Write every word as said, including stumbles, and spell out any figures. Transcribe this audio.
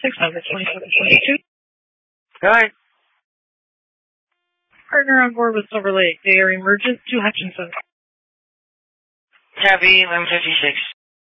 six hundred twenty-seven twenty-two. Hi. Partner on board with Silver Lake. They are emergent to Hutchinson. Copy, eleven fifty-six.